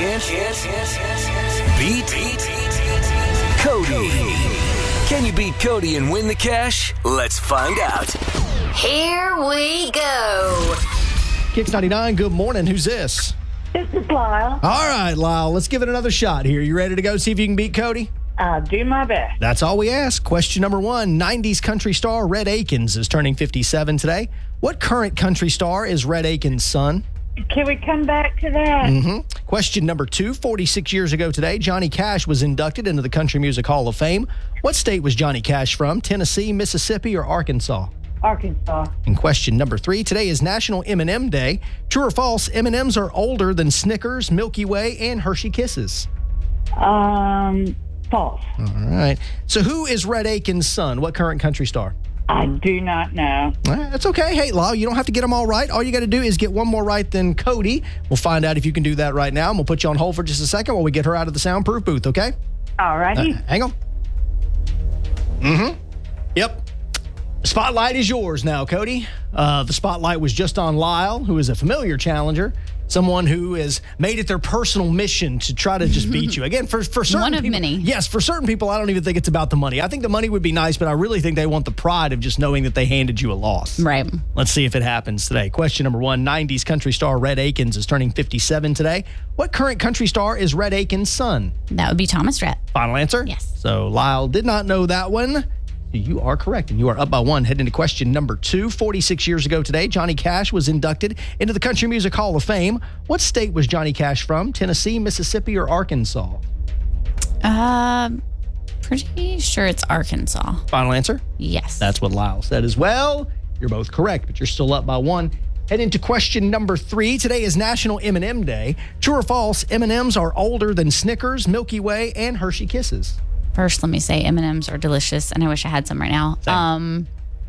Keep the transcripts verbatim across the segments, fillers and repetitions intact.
can't beat Cody. Can you beat Cody and win the cash? Let's find out. Here we go. Kicks ninety-nine, good morning. Who's this? This is Lyle. All right, Lyle, let's give it another shot here. You ready to go see if you can beat Cody? I'll do my best. That's all we ask. Question number one. nineties country star Rhett Akins is turning fifty-seven today. What current country star is Rhett Akins' son? Can we come back to that? Mm-hmm. Question number two. forty-six years ago today, Johnny Cash was inducted into the Country Music Hall of Fame. What state was Johnny Cash from? Tennessee, Mississippi, or Arkansas? Arkansas. And question number three. Today is National M and M Day. True or false, M and M's are older than Snickers, Milky Way, and Hershey Kisses? Um, false. All right. So who is Rhett Akins' son? What current country star? I do not know. All right, that's okay. Hey, Lyle, you don't have to get them all right. All you got to do is get one more right than Cody. We'll find out if you can do that right now, and we'll put you on hold for just a second while we get her out of the soundproof booth, okay? All righty. Uh, hang on. Mm-hmm. Yep. The spotlight is yours now, Cody. Uh, the spotlight was just on Lyle, who is a familiar challenger, someone who has made it their personal mission to try to just beat you. Again, for, for certain One of people, many. Yes, for certain people, I don't even think it's about the money. I think the money would be nice, but I really think they want the pride of just knowing that they handed you a loss. Right. Let's see if it happens today. Question number one. nineties country star Rhett Akins is turning fifty-seven today. What current country star is Rhett Akins' son? That would be Thomas Rhett. Final answer? Yes. So Lyle did not know that one. You are correct, and you are up by one. Heading to question number two. forty-six years ago today, Johnny Cash was inducted into the Country Music Hall of Fame. What state was Johnny Cash from? Tennessee, Mississippi, or Arkansas? Uh, pretty sure it's Arkansas. Final answer? Yes. That's what Lyle said as well. You're both correct, but you're still up by one. Heading to question number three. Today is National M and M Day. True or false, M and M's are older than Snickers, Milky Way, and Hershey Kisses? First, let me say M and M's are delicious, and I wish I had some right now. Same. Um,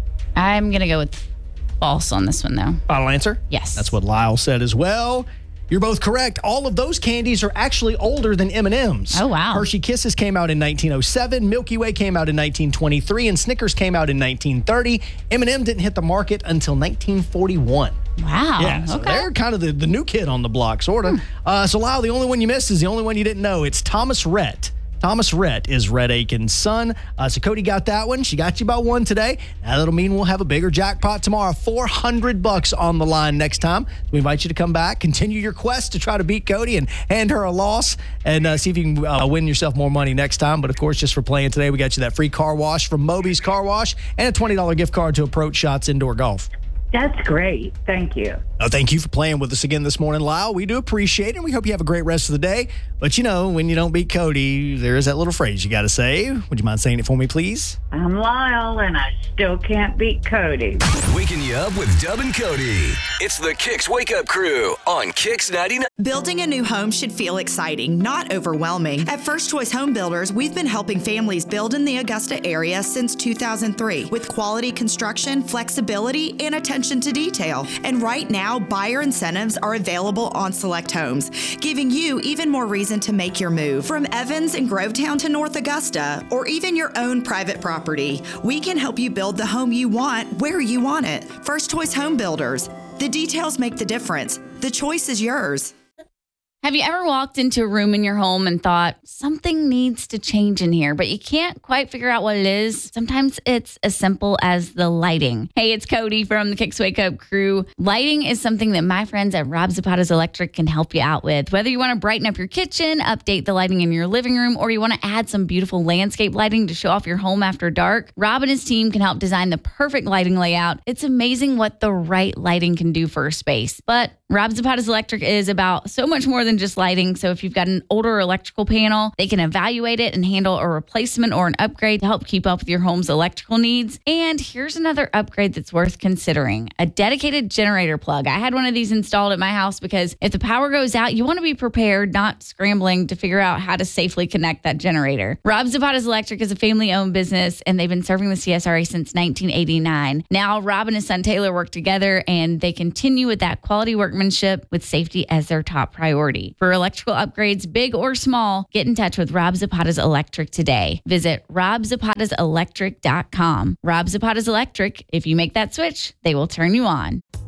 I'm going to go with false on this one, though. Final answer? Yes. That's what Lyle said as well. You're both correct. All of those candies are actually older than M and M's. Oh, wow. Hershey Kisses came out in nineteen oh seven, Milky Way came out in nineteen twenty-three, and Snickers came out in nineteen thirty. M and M didn't hit the market until nineteen forty-one. Wow. Yeah, so okay. they're kind of the, the new kid on the block, sort of. Hmm. Uh, so, Lyle, the only one you missed is the only one you didn't know. It's Thomas Rhett. Thomas Rhett is Rhett Akins' son. Uh, so Cody got that one. She got you by one today. Now that'll mean we'll have a bigger jackpot tomorrow. four hundred bucks on the line next time. We invite you to come back, continue your quest to try to beat Cody and hand her a loss, and uh, see if you can uh, win yourself more money next time. But of course, just for playing today, we got you that free car wash from Moby's Car Wash and a twenty dollars gift card to Approach Shots Indoor Golf. That's great. Thank you. Oh, thank you for playing with us again this morning, Lyle. We do appreciate it, and we hope you have a great rest of the day. But, you know, when you don't beat Cody, there is that little phrase you got to say. Would you mind saying it for me, please? I'm Lyle, and I still can't beat Cody. Waking you up with Dub and Cody. It's the Kicks Wake Up Crew on Kicks ninety-nine. Building a new home should feel exciting, not overwhelming. At First Choice Home Builders, we've been helping families build in the Augusta area since two thousand three with quality construction, flexibility, and attention to detail. And right now, buyer incentives are available on select homes, giving you even more reason to make your move. From Evans and Grovetown to North Augusta, or even your own private property, we can help you build the home you want where you want it. First Choice Home Builders. The details make the difference. The choice is yours. Have you ever walked into a room in your home and thought, something needs to change in here, but you can't quite figure out what it is? Sometimes it's as simple as the lighting. Hey, it's Cody from the Kicks Wake Up Crew. Lighting is something that my friends at Rob Zapata's Electric can help you out with. Whether you want to brighten up your kitchen, update the lighting in your living room, or you want to add some beautiful landscape lighting to show off your home after dark, Rob and his team can help design the perfect lighting layout. It's amazing what the right lighting can do for a space. But Rob Zapata's Electric is about so much more than just lighting. So if you've got an older electrical panel, they can evaluate it and handle a replacement or an upgrade to help keep up with your home's electrical needs. And here's another upgrade that's worth considering: a dedicated generator plug. I had one of these installed at my house because if the power goes out, you want to be prepared, not scrambling to figure out how to safely connect that generator. Rob Zapata's Electric is a family-owned business, and they've been serving the C S R A since nineteen eighty-nine. Now, Rob and his son Taylor work together, and they continue with that quality workmanship with safety as their top priority. For electrical upgrades, big or small, get in touch with Rob Zapata's Electric today. Visit rob zapatas electric dot com. Rob Zapata's Electric, if you make that switch, they will turn you on.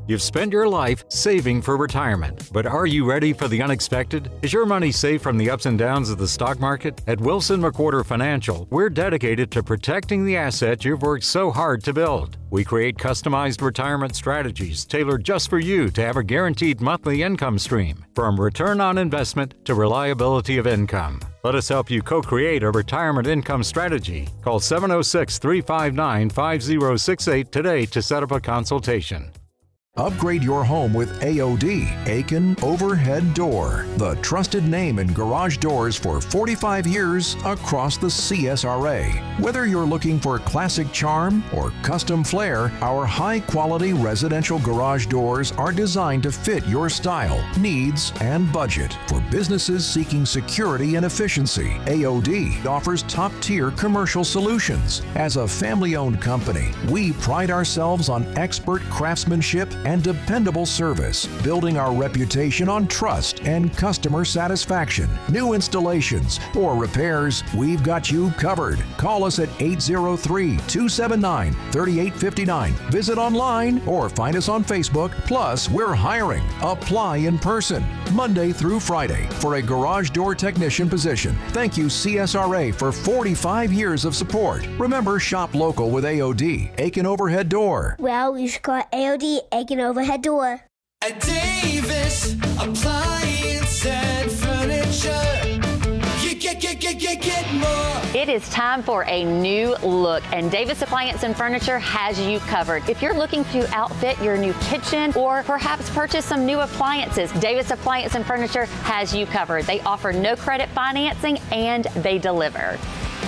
You've spent your life saving for retirement, but are you ready for the unexpected? Is your money safe from the ups and downs of the stock market? At Wilson McWhorter Financial, we're dedicated to protecting the assets you've worked so hard to build. We create customized retirement strategies tailored just for you to have a guaranteed monthly income stream, from return on investment to reliability of income. Let us help you co-create a retirement income strategy. Call seven oh six, three five nine, five oh six eight today to set up a consultation. Upgrade your home with A O D, Aiken Overhead Door, the trusted name in garage doors for forty-five years across the C S R A. Whether you're looking for classic charm or custom flair, our high-quality residential garage doors are designed to fit your style, needs, and budget. For businesses seeking security and efficiency, A O D offers top-tier commercial solutions. As a family-owned company, we pride ourselves on expert craftsmanship and dependable service, building our reputation on trust and customer satisfaction. New installations or repairs, we've got you covered. Call us at eight oh three, two seven nine, three eight five nine. Visit online or find us on Facebook. Plus, we're hiring. Apply in person, Monday through Friday, for a garage door technician position. Thank you, C S R A, for forty-five years of support. Remember, shop local with A O D, Aiken Overhead Door. Well, we should call A O D Aiken Overhead Door. At Davis Appliance and Furniture, you get, get, get, get, get more. It is time for a new look, and Davis Appliance and Furniture has you covered. If you're looking to outfit your new kitchen or perhaps purchase some new appliances, Davis Appliance and Furniture has you covered. They offer no credit financing and they deliver.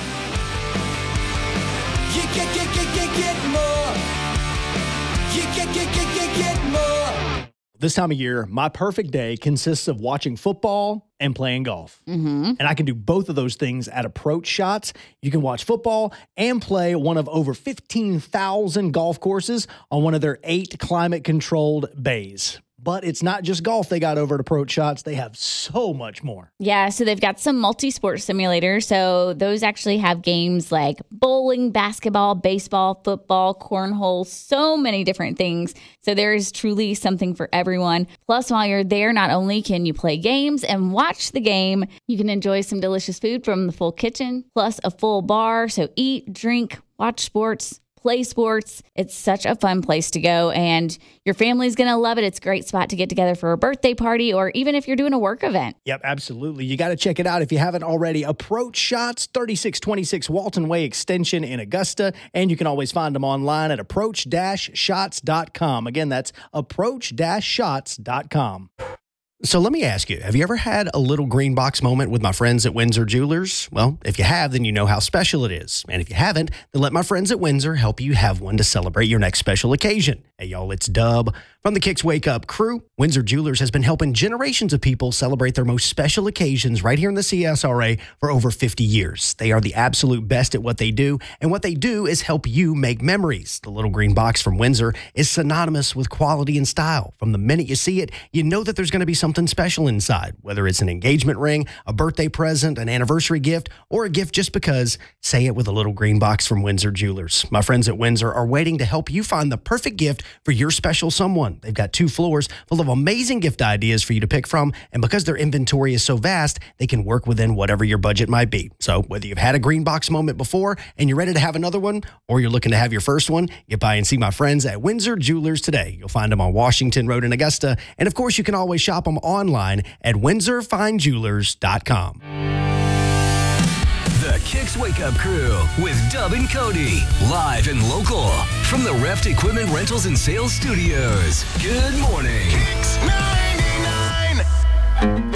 You get, get, get, get, get more. You get, get, get, get, get more. This time of year, my perfect day consists of watching football and playing golf. Mm-hmm. And I can do both of those things at Approach Shots. You can watch football and play one of over fifteen thousand golf courses on one of their eight climate-controlled bays. But it's not just golf they got over at Approach Shots. They have so much more. Yeah, so they've got some multi-sport simulators. So those actually have games like bowling, basketball, baseball, football, cornhole, so many different things. So there is truly something for everyone. Plus, while you're there, not only can you play games and watch the game, you can enjoy some delicious food from the full kitchen, plus a full bar. So eat, drink, watch sports, play sports. It's such a fun place to go, and your family's going to love it. It's a great spot to get together for a birthday party, or even if you're doing a work event. Yep, absolutely. You got to check it out if you haven't already. Approach Shots, thirty-six twenty-six Walton Way Extension in Augusta, and you can always find them online at approach dash shots dot com. Again, that's approach dash shots dot com. So let me ask you, have you ever had a little green box moment with my friends at Windsor Jewelers? Well, if you have, then you know how special it is. And if you haven't, then let my friends at Windsor help you have one to celebrate your next special occasion. Hey, y'all, it's Dub from the Kicks Wake Up crew. Windsor Jewelers has been helping generations of people celebrate their most special occasions right here in the C S R A for over fifty years. They are the absolute best at what they do, and what they do is help you make memories. The little green box from Windsor is synonymous with quality and style. From the minute you see it, you know that there's going to be something special inside, whether it's an engagement ring, a birthday present, an anniversary gift, or a gift just because. Say it with a little green box from Windsor Jewelers. My friends at Windsor are waiting to help you find the perfect gift for your special someone. They've got two floors full of amazing gift ideas for you to pick from, and because their inventory is so vast, they can work within whatever your budget might be. So whether you've had a green box moment before and you're ready to have another one, or you're looking to have your first one, get by and see my friends at Windsor Jewelers today. You'll find them on Washington Road in Augusta, and of course you can always shop them online at windsor fine jewelers dot com. The Kicks Wake Up Crew with Dub and Cody, live and local from the Reft Equipment Rentals and Sales Studios. Good morning. Kicks ninety-nine.